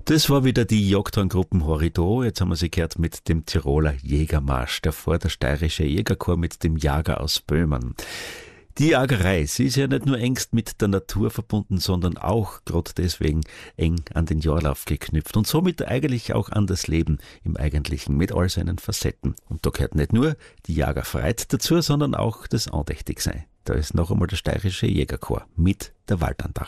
Das war wieder die Jagdhorngruppen Horridor. Jetzt haben wir sie gehört mit dem Tiroler Jägermarsch. Davor der steirische Jägerchor mit dem Jager aus Böhmen. Die Jagerei, sie ist ja nicht nur engst mit der Natur verbunden, sondern auch, gerade deswegen, eng an den Jahrlauf geknüpft und somit eigentlich auch an das Leben im Eigentlichen mit all seinen Facetten. Und da gehört nicht nur die Jagerfreiheit dazu, sondern auch das Andächtigsein. Da ist noch einmal der steirische Jägerchor mit der Waldandacht.